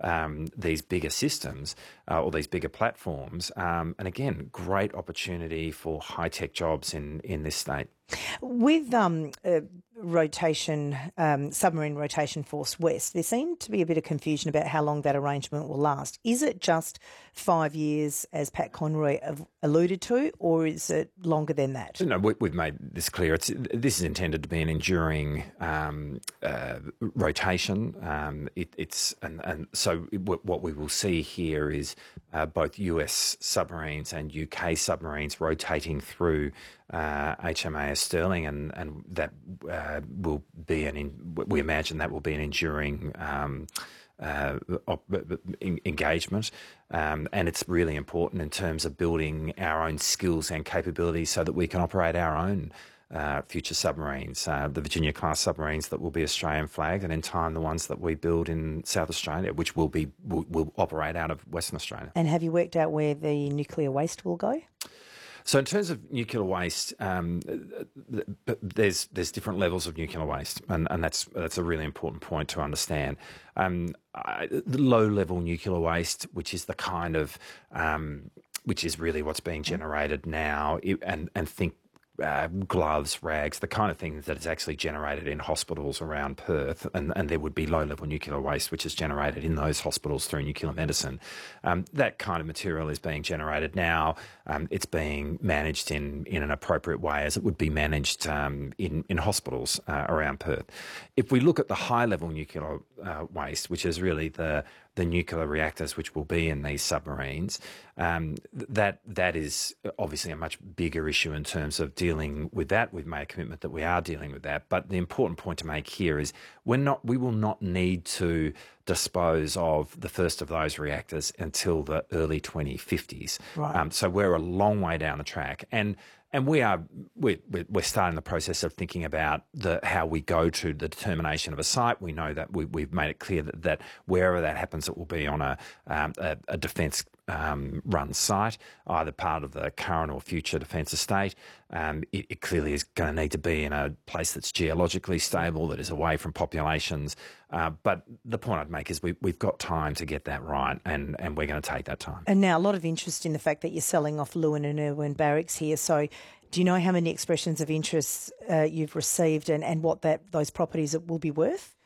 these bigger systems or these bigger platforms. And again, great opportunity for high-tech jobs in this state. With submarine rotation force west, there seemed to be a bit of confusion about how long that arrangement will last. Is it just 5 years, as Pat Conroy alluded to, or is it longer than that? No, we've made this clear. This is intended to be an enduring rotation. So what we will see here is both US submarines and UK submarines rotating through HMAS Sterling, and that will be we imagine that will be an enduring engagement, and it's really important in terms of building our own skills and capabilities so that we can operate our own future submarines, the Virginia-class submarines that will be Australian flagged, and in time the ones that we build in South Australia, which will operate out of Western Australia. And have you worked out where the nuclear waste will go? So in terms of nuclear waste, there's different levels of nuclear waste, and that's a really important point to understand. The low-level nuclear waste, which is the kind of which is really what's being generated now, and think gloves, rags, the kind of things that is actually generated in hospitals around Perth, and there would be low-level nuclear waste which is generated in those hospitals through nuclear medicine. That kind of material is being generated now. It's being managed in an appropriate way as it would be managed in hospitals around Perth. If we look at the high-level nuclear waste, which is really the nuclear reactors which will be in these submarines, that is obviously a much bigger issue in terms of dealing with that. We've made a commitment that we are dealing with that. But the important point to make here is we will not need to dispose of the first of those reactors until the early 2050s. Right. So we're a long way down the track. And we're starting the process of thinking about how we go to the determination of a site. We know that we've made it clear that wherever that happens, it will be on a defence run site, either part of the current or future defence estate. It clearly is going to need to be in a place that's geologically stable, that is away from populations. But the point I'd make is we've got time to get that right, and we're going to take that time. And now a lot of interest in the fact that you're selling off Lewin and Irwin Barracks here. So do you know how many expressions of interest you've received and what those properties will be worth?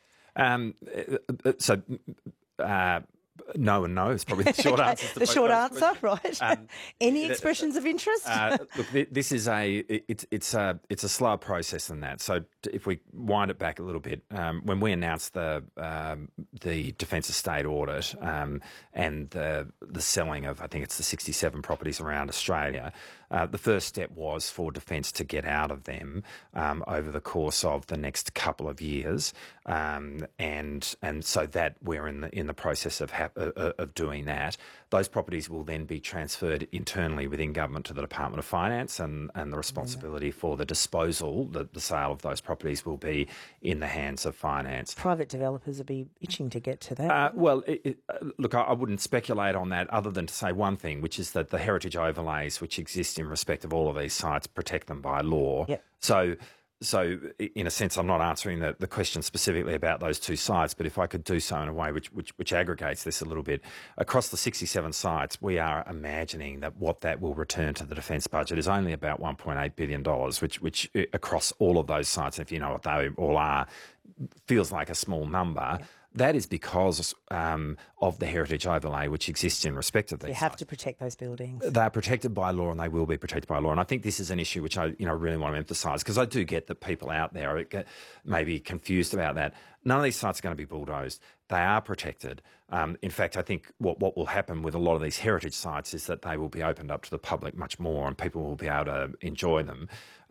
No and no is probably the short answer. The short answer, right? Any expressions of interest? Look, this is it's a slower process than that. So if we wind it back a little bit, when we announced the Defence Estate audit and the selling of, I think it's the 67 properties around Australia, the first step was for Defence to get out of them over the course of the next couple of years, and so that we're in the process of doing that. Those properties will then be transferred internally within government to the Department of Finance, and the responsibility for the disposal, the sale of those properties will be in the hands of finance. Private developers will be itching to get to that. Look, I wouldn't speculate on that other than to say one thing, which is that the heritage overlays which exist in respect of all of these sites protect them by law. Yep. So in a sense, I'm not answering the question specifically about those two sites, but if I could do so in a way which aggregates this a little bit, across the 67 sites, we are imagining that what that will return to the defence budget is only about $1.8 billion, which across all of those sites, if you know what they all are, feels like a small number. Yeah. That is because of the heritage overlay which exists in respect of these. You have to protect those buildings. They are protected by law, and they will be protected by law. And I think this is an issue which I really want to emphasise, because I do get that people out there may be confused about that. None of these sites are going to be bulldozed. They are protected. In fact, I think what will happen with a lot of these heritage sites is that they will be opened up to the public much more, and people will be able to enjoy them.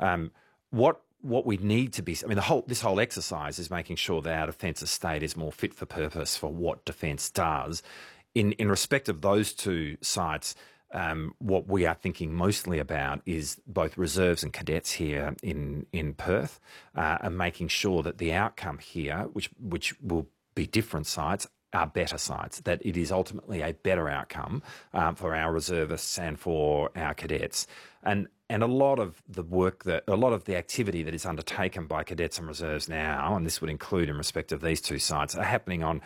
What we need to be, this whole exercise is making sure that our defence estate is more fit for purpose for what defence does. In respect of those two sites, what we are thinking mostly about is both reserves and cadets here in Perth, and making sure that the outcome here, which will be different sites, are better sites, that it is ultimately a better outcome for our reservists and for our cadets. And a lot of the activity that is undertaken by cadets and reserves now, and this would include in respect of these two sites, are happening on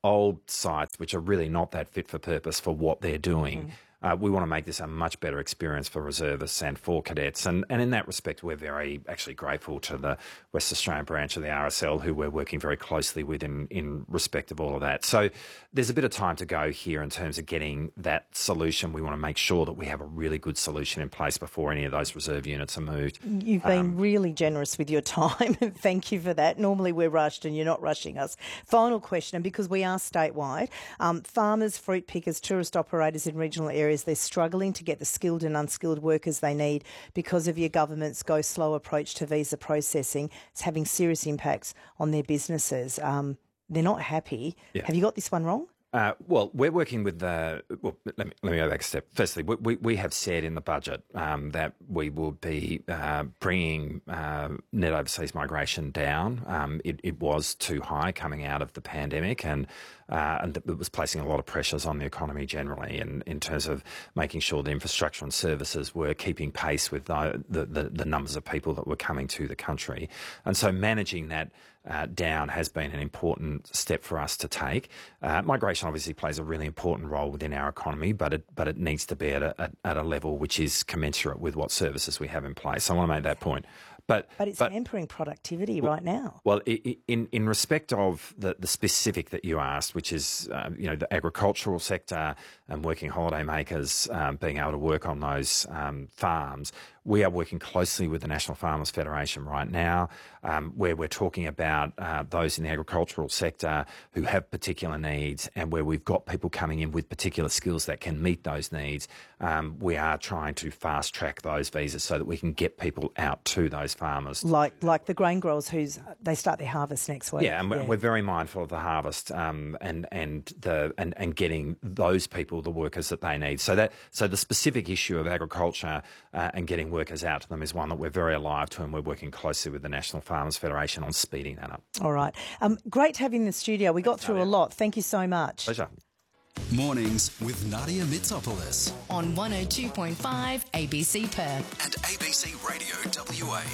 old sites which are really not that fit for purpose for what they're doing. We want to make this a much better experience for reservists and for cadets. And in that respect, we're very actually grateful to the West Australian branch of the RSL, who we're working very closely with in respect of all of that. So there's a bit of time to go here in terms of getting that solution. We want to make sure that we have a really good solution in place before any of those reserve units are moved. You've been really generous with your time. Thank you for that. Normally we're rushed and you're not rushing us. Final question, and because we are statewide, farmers, fruit pickers, tourist operators in regional areas, they're struggling to get the skilled and unskilled workers they need because of your government's go slow approach to visa processing. It's having serious impacts on their businesses. They're not happy. Yeah. Have you got this one wrong? Well, we're working with the. Well, let me go back a step. Firstly, we have said in the budget that we will be bringing net overseas migration down. It was too high coming out of the pandemic, and it was placing a lot of pressures on the economy generally, and in terms of making sure the infrastructure and services were keeping pace with the numbers of people that were coming to the country, and so managing that down has been an important step for us to take. Migration obviously plays a really important role within our economy, but it needs to be at a level which is commensurate with what services we have in place. I want to make that point. But it's hampering productivity right now. Well, in respect of the specific that you asked, which is the agricultural sector and working holiday makers being able to work on those farms, we are working closely with the National Farmers Federation right now, where we're talking about those in the agricultural sector who have particular needs, and where we've got people coming in with particular skills that can meet those needs. We are trying to fast track those visas so that we can get people out to those farmers, like the grain growers they start their harvest next week. Yeah, and we're very mindful of the harvest and getting those people the workers that they need. So the specific issue of agriculture and getting workers out to them is one that we're very alive to, and we're working closely with the National Farmers Federation on speeding that up. All right, great to have you in the studio. We got through a lot. Thank you so much. Pleasure. Mornings with Nadia Mitsopoulos on 102.5 ABC Perth and ABC Radio WA.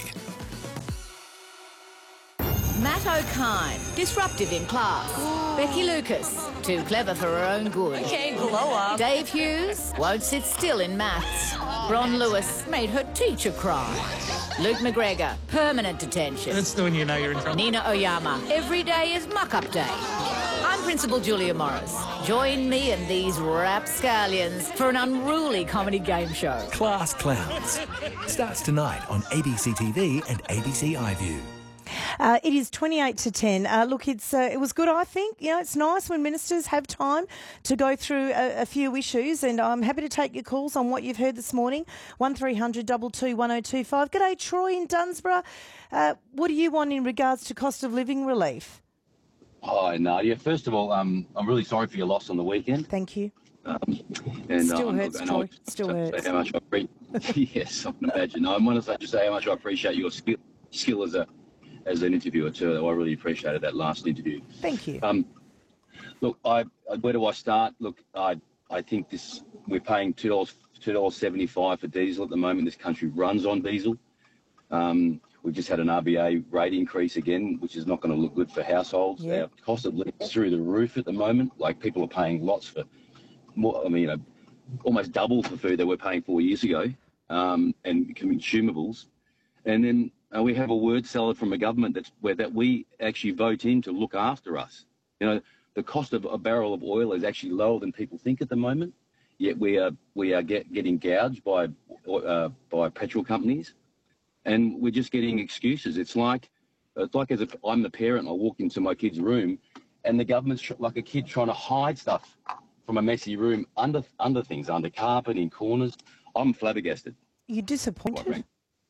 Matt O'Kine, disruptive in class. Becky Lucas, too clever for her own good. Okay, blow up. Dave Hughes, won't sit still in maths. Ron Lewis made her teacher cry. Luke McGregor, permanent detention. That's when you know you're in trouble. Nina Oyama, every day is muck-up day. I'm Principal Julia Morris. Join me and these rapscallions for an unruly comedy game show. Class Clowns starts tonight on ABC TV and ABC iView. It is 28 to 10. Look, it was good, I think. It's nice when ministers have time to go through a few issues, and I'm happy to take your calls on what you've heard this morning. 1300 22 1025. G'day, Troy in Dunsborough. What do you want in regards to cost of living relief? Hi, Nadia. First of all, I'm really sorry for your loss on the weekend. Thank you. Still hurts, Troy. Still hurts. How much yes, I can imagine. I want to just say how much I appreciate your skill as an interviewer too. I really appreciated that last interview. Thank you. Look, where do I start? Look, I think we're paying $2.75 for diesel at the moment. This country runs on diesel. We've just had an RBA rate increase again, which is not going to look good for households. Yeah. Our cost of living is through the roof at the moment. Like, people are paying lots for more. Almost double for food that we're paying 4 years ago, and consumables. And then we have a word salad from a government that we actually vote in to look after us. The cost of a barrel of oil is actually lower than people think at the moment. Yet we are getting gouged by petrol companies, and we're just getting excuses. It's like as if I'm the parent. I walk into my kid's room, and the government's like a kid trying to hide stuff from a messy room under things, under carpet, in corners. I'm flabbergasted. You're disappointed?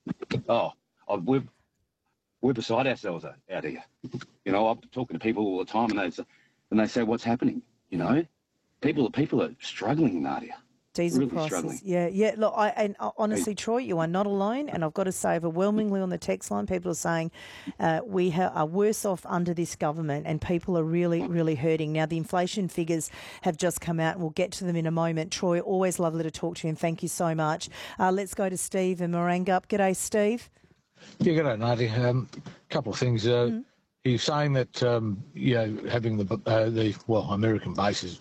We're beside ourselves out here. I'm talking to people all the time, and they say, "What's happening?" People are struggling, Nadia. Diesel really prices. Struggling. Yeah. Look, honestly, Troy, you are not alone, and I've got to say, overwhelmingly on the text line, people are saying we are worse off under this government, and people are really, really hurting. Now, the inflation figures have just come out, and we'll get to them in a moment. Troy, always lovely to talk to you, and thank you so much. Let's go to Steve and Marangup. G'day, Steve. Yeah, g'day, Nadia. Couple of things. He's saying that, having the American bases